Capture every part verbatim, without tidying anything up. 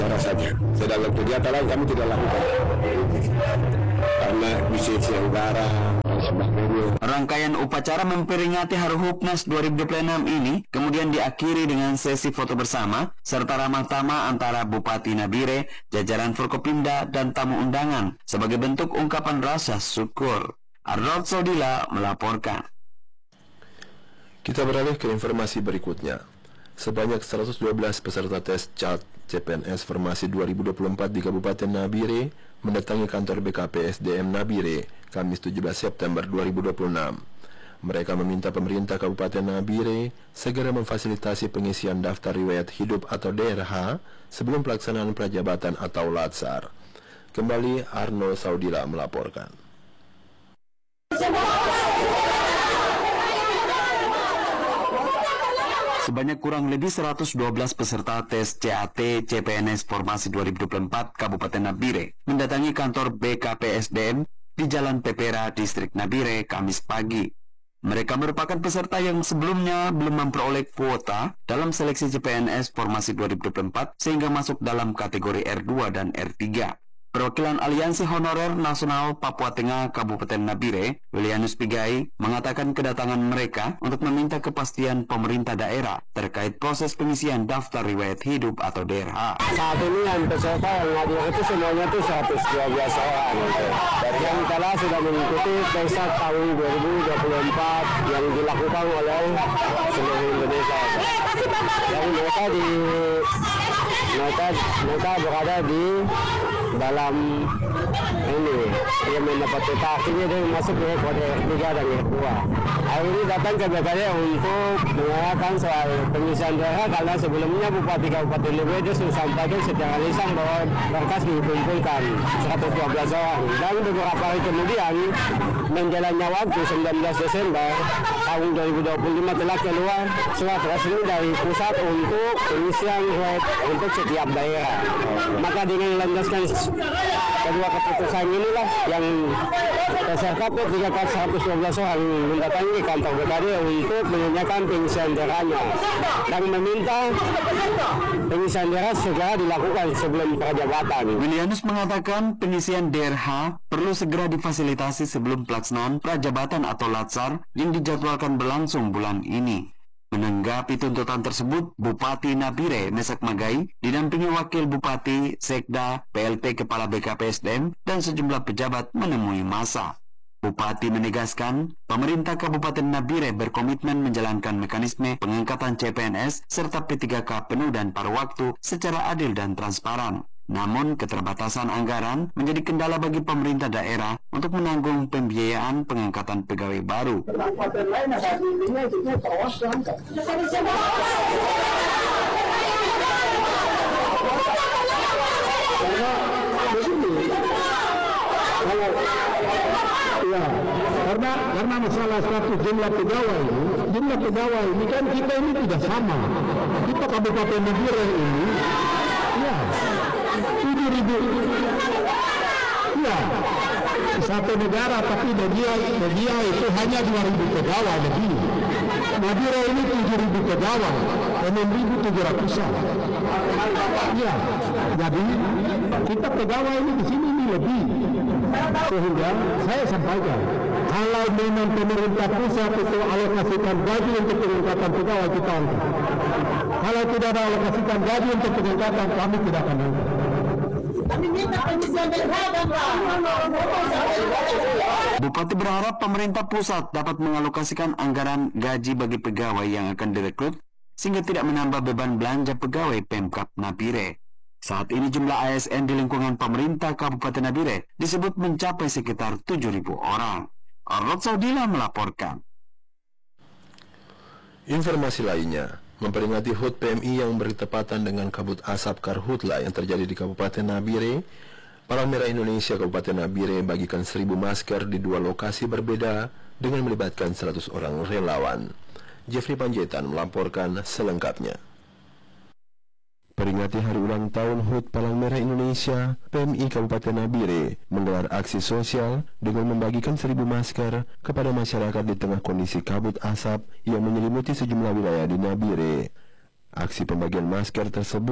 Rasanya sedang kegiatan lain kami tidak lakukan karena bisa udara dan sebagainya. Rangkaian upacara memperingati Haruhupnas dua ribu dua puluh enam ini kemudian diakhiri dengan sesi foto bersama serta ramah tamah antara Bupati Nabire, jajaran Forkopimda dan tamu undangan sebagai bentuk ungkapan rasa syukur. Arnold Sodila melaporkan. Kita beralih ke informasi berikutnya. Sebanyak seratus dua belas peserta tes C A T C P N S Formasi dua ribu dua puluh empat di Kabupaten Nabire mendatangi kantor B K P S D M Nabire Kamis tujuh belas September dua ribu dua puluh enam. Mereka meminta pemerintah Kabupaten Nabire segera memfasilitasi pengisian daftar riwayat hidup atau D R H sebelum pelaksanaan prajabatan atau latsar. Kembali Arno Saudila melaporkan. Sebanyak kurang lebih seratus dua belas peserta tes C A T C P N S Formasi dua ribu dua puluh empat Kabupaten Nabire mendatangi kantor B K P S D M di Jalan Pepera, Distrik Nabire, Kamis pagi. Mereka merupakan peserta yang sebelumnya belum memperoleh kuota dalam seleksi C P N S Formasi dua ribu dua puluh empat sehingga masuk dalam kategori R dua dan R tiga. Perwakilan Aliansi Honorer Nasional Papua Tengah Kabupaten Nabire, Willianus Pigai, mengatakan kedatangan mereka untuk meminta kepastian pemerintah daerah terkait proses pengisian daftar riwayat hidup atau D R H. Saat ini yang peserta yang hadir itu semuanya itu seratus dua belas orang. Dan yang telah sudah mengikuti tes tahun dua ribu dua puluh empat yang dilakukan oleh seluruh Indonesia. Yang mereka di mereka mereka berada di dalam ini yang mendapat peta akhirnya dia masuk ke kode R tiga dan R dua. Hari ini datang ke B K D untuk mengarahkan soal pengisian D R H karena sebelumnya Bupati Kabupaten Nabire dia sudah sampaikan secara lisan bahwa berkas dikumpulkan seratus dua belas orang. Dan beberapa hari kemudian menjalannya waktu sembilan belas Desember tahun dua ribu dua puluh lima telah keluar surat resmi dari pusat untuk pengisian riwayat untuk setiap daerah. Maka dengan landaskan kedua keputusan inilah yang peserta P tiga K seratus dua belas orang mendatangi kantor B K D untuk menanyakan pengisian D R H-nya dan meminta pengisian D R H segera dilakukan sebelum prajabatan. Willianus mengatakan pengisian D R H perlu segera difasilitasi sebelum pelaksanaan prajabatan atau latsar yang dijadwalkan berlangsung bulan ini. Menanggapi tuntutan tersebut, Bupati Nabire, Mesak Magai, didampingi Wakil Bupati, Sekda, P L T Kepala B K P S D M, dan sejumlah pejabat menemui massa. Bupati menegaskan, pemerintah Kabupaten Nabire berkomitmen menjalankan mekanisme pengangkatan C P N S serta P tiga K penuh dan paruh waktu secara adil dan transparan. Namun, keterbatasan anggaran menjadi kendala bagi pemerintah daerah untuk menanggung pembiayaan pengangkatan pegawai baru. Ya, karena karena masalah satu jumlah pegawai, jumlah pegawai ini kan kita ini tidak sama. Kita Kabupaten Nabire ini, ya. tujuh ribu ya satu negara tapi media media itu hanya dua ribu pegawai lebih. Nabire ini tujuh ribu pegawai enam ribu tujuh ratusan ya, jadi kita pegawai ini di sini ini lebih, sehingga saya sampaikan kalau memang pemerintah pusat itu alokasikan gaji untuk pengangkatan pegawai kita angkat. Kalau tidak ada alokasikan gaji untuk pengangkatan kami tidak akan angkat. Bupati berharap pemerintah pusat dapat mengalokasikan anggaran gaji bagi pegawai yang akan direkrut sehingga tidak menambah beban belanja pegawai Pemkab Nabire. Saat ini jumlah A S N di lingkungan pemerintah Kabupaten Nabire disebut mencapai sekitar tujuh ribu orang. Arnold Saudila melaporkan. Informasi lainnya, memperingati H U T P M I yang bertepatan dengan kabut asap Karhutla yang terjadi di Kabupaten Nabire, Palang Merah Indonesia Kabupaten Nabire bagikan seribu masker di dua lokasi berbeda dengan melibatkan seratus orang relawan. Jeffrey Panjaitan melaporkan selengkapnya. Peringati hari ulang tahun H U T Palang Merah Indonesia, P M I Kabupaten Nabire menggelar aksi sosial dengan membagikan seribu masker kepada masyarakat di tengah kondisi kabut asap yang menyelimuti sejumlah wilayah di Nabire. Aksi pembagian masker tersebut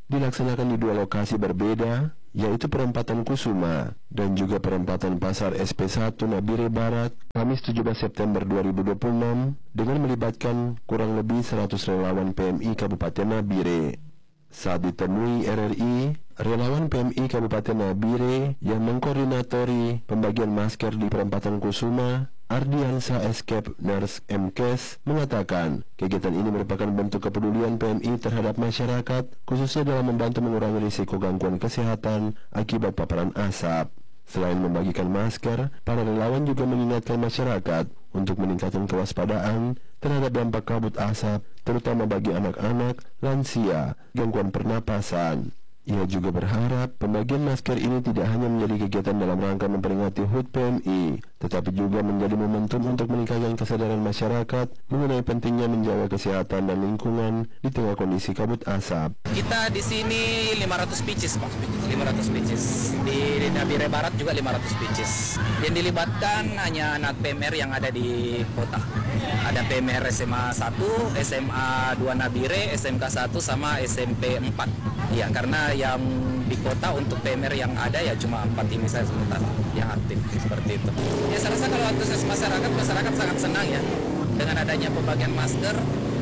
dilaksanakan di dua lokasi berbeda, yaitu perempatan Kusuma dan juga perempatan Pasar S P satu Nabire Barat, Kamis tujuh belas September dua ribu dua puluh enam, dengan melibatkan kurang lebih seratus relawan P M I Kabupaten Nabire. Saat ditemui R R I, relawan P M I Kabupaten Nabire yang mengkoordinatori pembagian masker di perempatan Kusuma, Ardiansa Escape Nurse M Kes, mengatakan kegiatan ini merupakan bentuk kepedulian P M I terhadap masyarakat, khususnya dalam membantu mengurangi risiko gangguan kesehatan akibat paparan asap. Selain membagikan masker, para relawan juga mengingatkan masyarakat untuk meningkatkan kewaspadaan terhadap dampak kabut asap, terutama bagi anak-anak, lansia, gangguan pernapasan. Ia juga berharap pembagian masker ini tidak hanya menjadi kegiatan dalam rangka memperingati H U T P M I, tetapi juga menjadi momentum untuk meningkatkan kesadaran masyarakat mengenai pentingnya menjaga kesehatan dan lingkungan di tengah kondisi kabut asap. Kita di sini lima ratus pieces, Pak. lima ratus pieces. Di Nabire Barat juga lima ratus pieces. Yang dilibatkan hanya anak P M R yang ada di kota. Ada P M R S M A satu, S M A dua Nabire, S M K satu sama S M P empat. Ya, karena yang di kota untuk P M R yang ada ya cuma empat ini saya sementara yang aktif seperti itu. Ya saya rasa kalau antusias masyarakat, masyarakat sangat senang ya dengan adanya pembagian masker,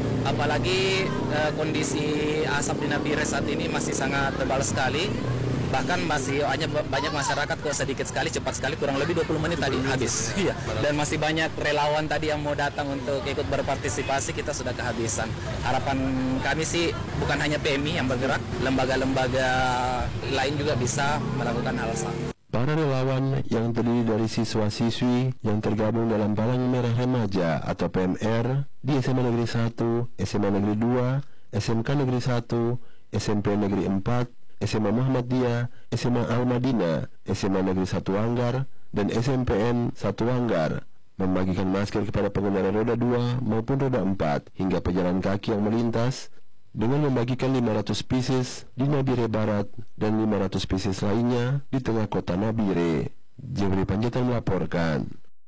apalagi eh, kondisi asap di Nabire saat ini masih sangat tebal sekali. Bahkan masih hanya banyak masyarakat kok sedikit sekali, cepat sekali, kurang lebih dua puluh menit tadi habis. Iya. Dan masih banyak relawan tadi yang mau datang untuk ikut berpartisipasi, kita sudah kehabisan. Harapan kami sih bukan hanya P M I yang bergerak, lembaga-lembaga lain juga bisa melakukan hal sama. Para relawan yang terdiri dari siswa-siswi yang tergabung dalam Palang Merah Remaja atau P M R di S M A Negeri satu, S M A Negeri dua, S M K Negeri satu, S M P Negeri empat, S M A Muhammadiyah, S M A Al-Madinah, S M A Negeri satu Anggar, dan S M P N satu Anggar membagikan masker kepada pengendara roda dua maupun roda empat hingga pejalan kaki yang melintas dengan membagikan lima ratus pieces di Nabire Barat dan lima ratus pieces lainnya di tengah kota Nabire. Jebri Panjaitan melaporkan.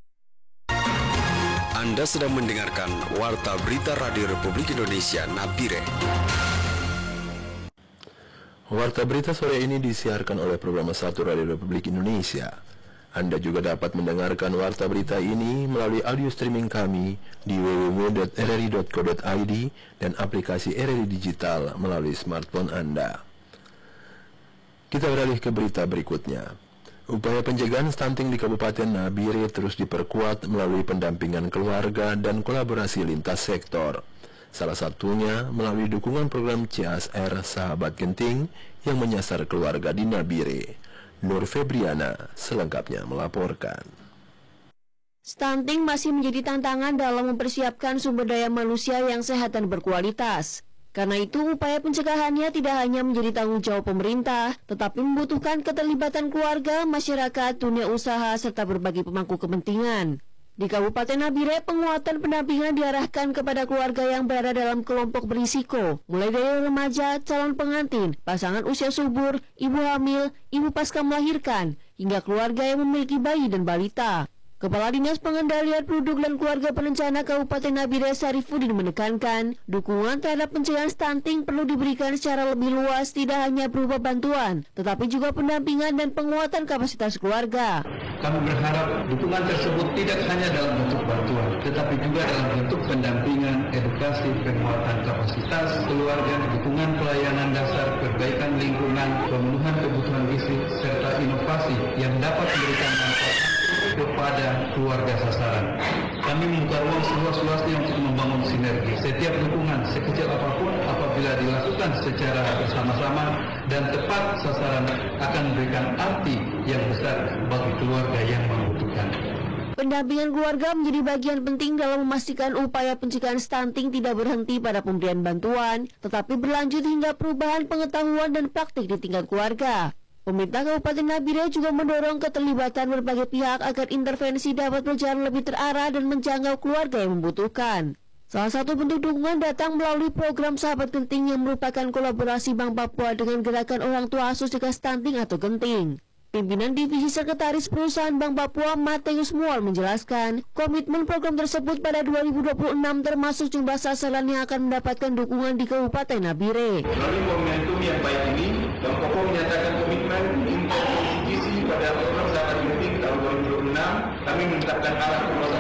Anda sedang mendengarkan Warta Berita Radio Republik Indonesia Nabire. Warta berita sore ini disiarkan oleh program satu Radio Republik Indonesia. Anda juga dapat mendengarkan warta berita ini melalui audio streaming kami di w w w titik r r i titik co titik i d dan aplikasi R R I Digital melalui smartphone Anda. Kita beralih ke berita berikutnya. Upaya pencegahan stunting di Kabupaten Nabire terus diperkuat melalui pendampingan keluarga dan kolaborasi lintas sektor. Salah satunya melalui dukungan program C S R Sahabat Genting yang menyasar keluarga di Nabire. Nur Febriana selengkapnya melaporkan. Stunting masih menjadi tantangan dalam mempersiapkan sumber daya manusia yang sehat dan berkualitas. Karena itu, upaya pencegahannya tidak hanya menjadi tanggung jawab pemerintah, tetapi membutuhkan keterlibatan keluarga, masyarakat, dunia usaha, serta berbagai pemangku kepentingan. Di Kabupaten Nabire, penguatan pendampingan diarahkan kepada keluarga yang berada dalam kelompok berisiko, mulai dari remaja, calon pengantin, pasangan usia subur, ibu hamil, ibu pasca melahirkan, hingga keluarga yang memiliki bayi dan balita. Kepala Dinas Pengendalian Penduduk dan Keluarga Perencana Kabupaten Nabire Sarifudin menekankan, dukungan terhadap pencegahan stunting perlu diberikan secara lebih luas, tidak hanya berupa bantuan, tetapi juga pendampingan dan penguatan kapasitas keluarga. Kami berharap dukungan tersebut tidak hanya dalam bentuk bantuan, tetapi juga dalam bentuk pendampingan, edukasi, penguatan kapasitas keluarga, dukungan pelayanan dasar, perbaikan lingkungan, pemenuhan kebutuhan gizi, serta inovasi yang dapat memberikan manfaat kepada keluarga sasaran. Kami membuka ruang seluas-luasnya untuk membangun sinergi. Setiap dukungan, sekecil apapun, apabila dilakukan secara bersama-sama dan tepat sasaran, akan memberikan arti yang besar bagi keluarga yang membutuhkan. Pendampingan keluarga menjadi bagian penting dalam memastikan upaya pencegahan stunting tidak berhenti pada pemberian bantuan, tetapi berlanjut hingga perubahan pengetahuan dan praktik di tingkat keluarga. Pemerintah Kabupaten Nabire juga mendorong keterlibatan berbagai pihak agar intervensi dapat berjalan lebih terarah dan menjangkau keluarga yang membutuhkan. Salah satu bentuk dukungan datang melalui program Sahabat Genting yang merupakan kolaborasi Bank Papua dengan Gerakan Orang Tua Asuh Cegah Stunting atau Genting. Pimpinan Divisi Sekretaris Perusahaan Bank Papua Mateus Mual menjelaskan, komitmen program tersebut pada dua ribu dua puluh enam termasuk jumlah sasaran yang akan mendapatkan dukungan di Kabupaten Nabire. Melalui momentum yang baik ini, Bank Papua menyatakan komitmen untuk konstitusi pada program sangat penting tahun dua ribu dua puluh enam, kami menetapkan arah